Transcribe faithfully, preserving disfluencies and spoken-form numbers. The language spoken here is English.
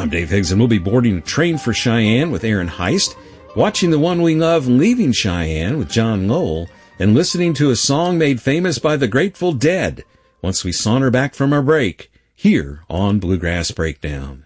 I'm Dave Higgs, and we'll be boarding a train for Cheyenne with Aaron Heist, watching The One We Love leaving Cheyenne with John Lowell, and listening to a song made famous by the Grateful Dead once we saunter back from our break here on Bluegrass Breakdown.